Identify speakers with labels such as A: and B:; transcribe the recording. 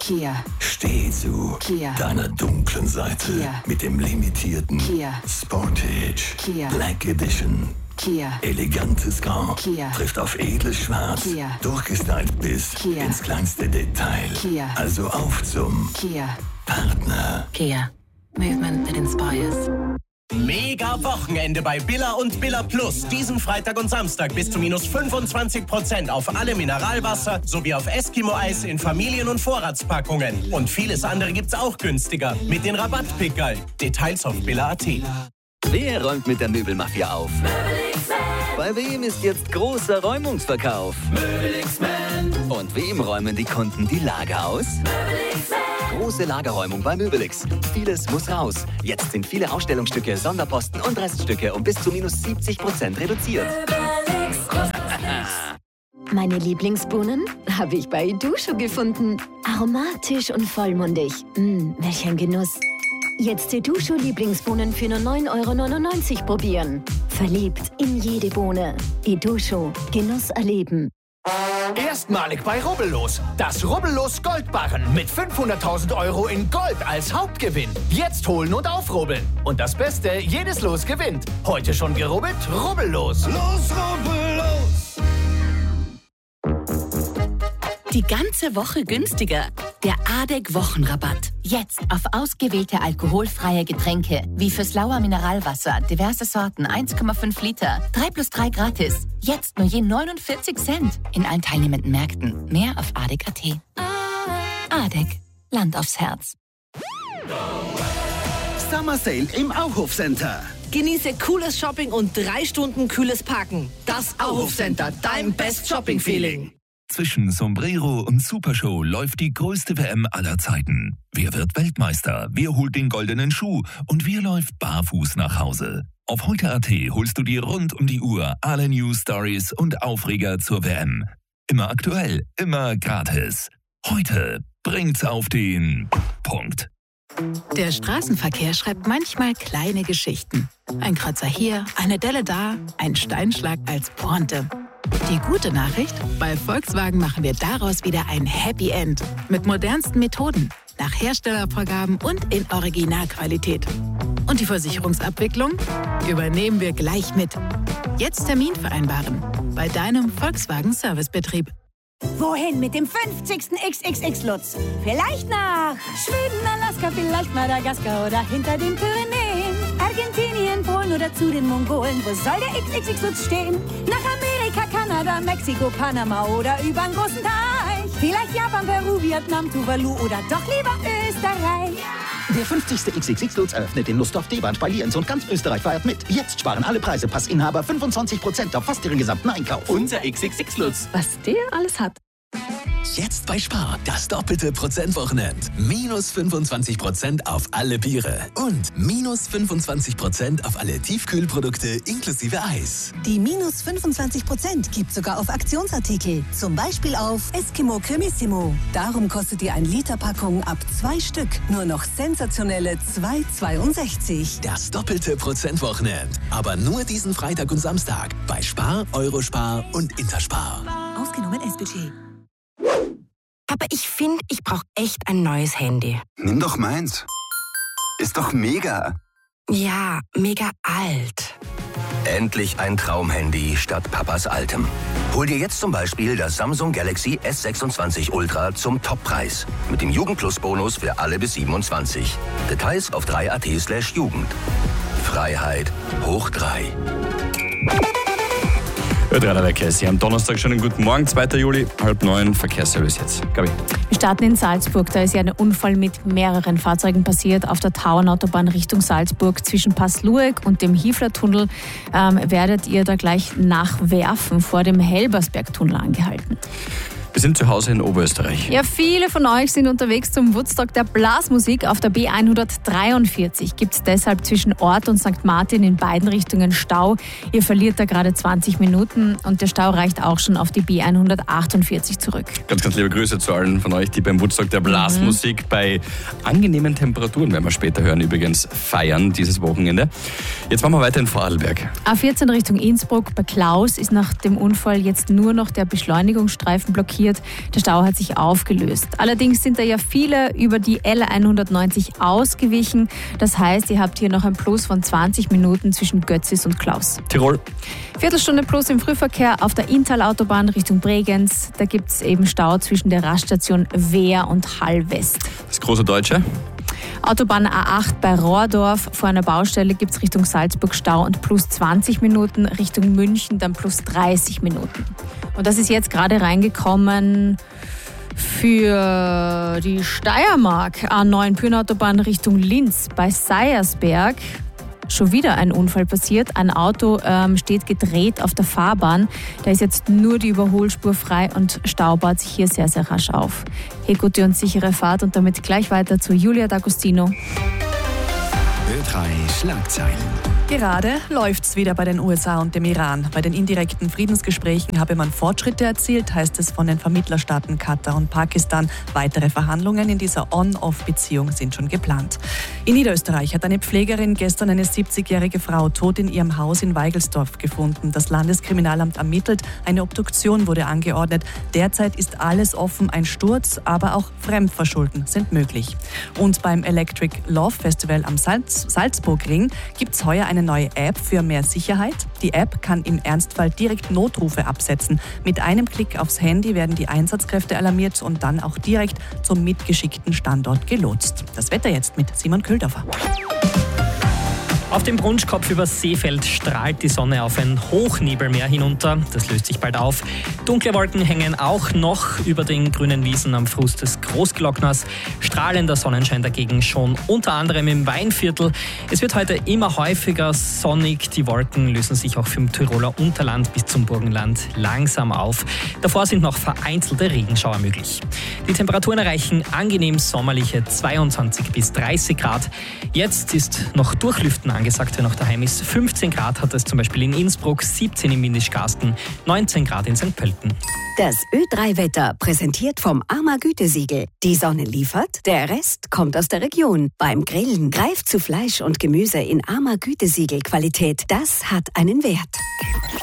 A: Kia.
B: Steh zu
A: Kia.
B: deiner dunklen Seite.
A: Kia.
B: Mit dem limitierten
A: Kia.
B: Sportage
A: Kia.
B: Black Edition.
A: Kia.
B: Elegantes Grau
A: Kia.
B: trifft auf edles Schwarz.
A: Kia.
B: Durchgestylt bis
A: Kia.
B: ins kleinste Detail.
A: Kia.
B: Also auf zum
A: Kia.
B: Partner.
A: Kia. Movement that inspires.
C: Mega Wochenende bei Billa und Billa Plus. Diesen Freitag und Samstag bis zu minus 25% auf alle Mineralwasser sowie auf Eskimo-Eis in Familien- und Vorratspackungen. Und vieles andere gibt's auch günstiger mit den Rabattpickerl. Details auf billa.at.
D: Wer räumt mit der Möbelmafia auf? Bei wem ist jetzt großer Räumungsverkauf? Und wem räumen die Kunden die Lager aus? Große Lagerräumung bei Möbelix. Vieles muss raus. Jetzt sind viele Ausstellungsstücke, Sonderposten und Reststücke um bis zu minus 70% reduziert.
E: Meine Lieblingsbohnen habe ich bei Idusho gefunden. Aromatisch und vollmundig. Welch ein Genuss. Jetzt Idusho Lieblingsbohnen für nur 9,99 € probieren. Verliebt in jede Bohne. Idusho. Genuss erleben.
F: Erstmalig bei Rubbellos. Das Rubbellos Goldbarren mit 500.000 € in Gold als Hauptgewinn. Jetzt holen und aufrubbeln. Und das Beste, jedes Los gewinnt. Heute schon gerubbelt? Rubbellos. Los, Rubbellos!
G: Die ganze Woche günstiger. Der ADEC-Wochenrabatt. Jetzt auf ausgewählte alkoholfreie Getränke, wie fürs Lauer Mineralwasser, diverse Sorten, 1,5 Liter. 3+3 gratis. Jetzt nur je 49 Cent. In allen teilnehmenden Märkten. Mehr auf ADEC.at. ADEC. Land aufs Herz.
H: Summer Sale im Auhof Center.
I: Genieße cooles Shopping und 3 Stunden kühles Parken. Das Auhof Center, dein Best Shopping Feeling.
J: Zwischen Sombrero und Supershow läuft die größte WM aller Zeiten. Wer wird Weltmeister? Wer holt den goldenen Schuh? Und wer läuft barfuß nach Hause? Auf heute.at holst du dir rund um die Uhr alle News, Stories und Aufreger zur WM. Immer aktuell, immer gratis. Heute bringt's auf den Punkt.
K: Der Straßenverkehr schreibt manchmal kleine Geschichten. Ein Kratzer hier, eine Delle da, ein Steinschlag als Pointe. Die gute Nachricht? Bei Volkswagen machen wir daraus wieder ein Happy End. Mit modernsten Methoden, nach Herstellervorgaben und in Originalqualität. Und die Versicherungsabwicklung übernehmen wir gleich mit. Jetzt Termin vereinbaren. Bei deinem Volkswagen Servicebetrieb.
L: Wohin mit dem 50. XXX-Lutz? Vielleicht nach Schweden, Alaska, vielleicht Madagaskar oder hinter den Pyrenäen. Argentinien, Polen oder zu den Mongolen. Wo soll der XXX-Lutz stehen? Nach Amerika, Kanada, Mexiko, Panama oder übern großen Teich. Vielleicht Japan, Peru, Vietnam, Tuvalu oder doch lieber Österreich.
H: Der 50. XXX-Lutz eröffnet in Lustdorf, Deband, bei Lienz und ganz Österreich feiert mit. Jetzt sparen alle Preisepassinhaber 25% auf fast ihren gesamten Einkauf.
D: Unser XXX-Lutz.
K: Was der alles hat.
M: Jetzt bei Spar, das doppelte Prozentwochenend. Minus 25% auf alle Biere und minus 25% auf alle Tiefkühlprodukte inklusive Eis.
N: Die minus 25% gibt sogar auf Aktionsartikel. Zum Beispiel auf Eskimo Cremissimo. Darum kostet die 1-Liter-Packung ab 2 Stück nur noch sensationelle 2,62.
M: Das doppelte Prozentwochenend. Aber nur diesen Freitag und Samstag bei Spar, Eurospar und Interspar.
N: Ausgenommen S-Budget.
O: Aber ich finde, ich brauche echt ein neues Handy.
P: Nimm doch meins. Ist doch mega.
O: Ja, mega alt.
Q: Endlich ein Traumhandy statt Papas altem. Hol dir jetzt zum Beispiel das Samsung Galaxy S26 Ultra zum Toppreis. Mit dem Jugendplus-Bonus für alle bis 27. Details auf 3.at/Jugend. Freiheit hoch 3.
R: Verkehr. Am Donnerstag schon einen guten Morgen, 2. Juli, 8:30, Verkehrsservice jetzt. Gabi.
S: Wir starten in Salzburg. Da ist ja ein Unfall mit mehreren Fahrzeugen passiert. Auf der Tauernautobahn Richtung Salzburg zwischen Passlueck und dem Hiefler-Tunnel werdet ihr da gleich nachwerfen. Vor dem Helbersberg-Tunnel angehalten.
R: Wir sind zu Hause in Oberösterreich.
S: Ja, viele von euch sind unterwegs zum Woodstock der Blasmusik. Auf der B143 gibt es deshalb zwischen Ort und St. Martin in beiden Richtungen Stau. Ihr verliert da gerade 20 Minuten und der Stau reicht auch schon auf die B148 zurück.
R: Ganz, ganz liebe Grüße zu allen von euch, die beim Woodstock der Blasmusik bei angenehmen Temperaturen, werden wir später hören, übrigens feiern dieses Wochenende. Jetzt machen wir weiter in Vorarlberg.
S: A14 Richtung Innsbruck bei Klaus ist nach dem Unfall jetzt nur noch der Beschleunigungsstreifen blockiert. passiert. Der Stau hat sich aufgelöst. Allerdings sind da ja viele über die L190 ausgewichen. Das heißt, ihr habt hier noch ein Plus von 20 Minuten zwischen Götzis und Klaus.
R: Tirol.
S: Viertelstunde plus im Frühverkehr auf der Inntal-Autobahn Richtung Bregenz. Da gibt es eben Stau zwischen der Raststation Wehr und Hall West.
R: Das große Deutsche.
S: Autobahn A8 bei Rohrdorf. Vor einer Baustelle gibt es Richtung Salzburg Stau und plus 20 Minuten. Richtung München dann plus 30 Minuten. Und das ist jetzt gerade reingekommen für die Steiermark. A9 Pyrnautobahn Richtung Linz bei Seiersberg. Schon wieder ein Unfall passiert. Ein Auto steht gedreht auf der Fahrbahn. Da ist jetzt nur die Überholspur frei und Stau baut sich hier sehr, sehr rasch auf. Hey, gute und sichere Fahrt und damit gleich weiter zu Julia D'Agostino.
M: Ö3 Schlagzeilen.
T: Gerade läuft's wieder bei den USA und dem Iran. Bei den indirekten Friedensgesprächen habe man Fortschritte erzielt, heißt es von den Vermittlerstaaten Katar und Pakistan. Weitere Verhandlungen in dieser On-Off-Beziehung sind schon geplant. In Niederösterreich hat eine Pflegerin gestern eine 70-jährige Frau tot in ihrem Haus in Weigelsdorf gefunden. Das Landeskriminalamt ermittelt, eine Obduktion wurde angeordnet. Derzeit ist alles offen, ein Sturz, aber auch Fremdverschulden sind möglich. Und beim Electric Love Festival am Salzburgring gibt's heuer eine neue App für mehr Sicherheit. Die App kann im Ernstfall direkt Notrufe absetzen. Mit einem Klick aufs Handy werden die Einsatzkräfte alarmiert und dann auch direkt zum mitgeschickten Standort gelotst. Das Wetter jetzt mit Simon Köhldorfer.
U: Auf dem Brunschkopf über Seefeld strahlt die Sonne auf ein Hochnebelmeer hinunter. Das löst sich bald auf. Dunkle Wolken hängen auch noch über den grünen Wiesen am Fuß des Großglockners. Strahlender Sonnenschein dagegen schon unter anderem im Weinviertel. Es wird heute immer häufiger sonnig. Die Wolken lösen sich auch vom Tiroler Unterland bis zum Burgenland langsam auf. Davor sind noch vereinzelte Regenschauer möglich. Die Temperaturen erreichen angenehm sommerliche 22 bis 30 Grad. Jetzt ist noch Durchlüften angesagt, wer noch daheim ist. 15 Grad hat es zum Beispiel in Innsbruck, 17 in Windischgarsten, 19 Grad in St. Pölten.
V: Das Ö3-Wetter präsentiert vom AMA Gütesiegel. Die Sonne liefert, der Rest kommt aus der Region. Beim Grillen greift zu Fleisch und Gemüse in AMA Gütesiegel Qualität. Das hat einen Wert.